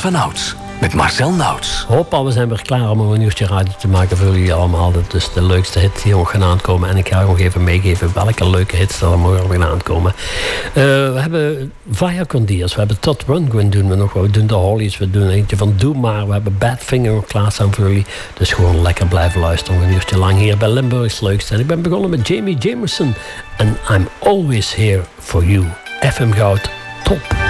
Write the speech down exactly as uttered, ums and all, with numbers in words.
van Ouds met Marcel Nauts. Hoppa, we zijn weer klaar om een uurtje radio te maken voor jullie allemaal. Dat is de leukste hits die nog gaan aankomen. En ik ga nog even meegeven welke leuke hits er morgen gaan aankomen. Uh, we hebben Vaya con Dios, we hebben Todd Rundgren doen we nog. We doen de Hollies, we doen eentje van Doe Maar. We hebben Badfinger nog klaarstaan voor jullie. Dus gewoon lekker blijven luisteren. Een uurtje lang hier bij Limburgs Leukste. En ik ben begonnen met Jamie Jamerson. En I'm always here for you. F M Goud, top.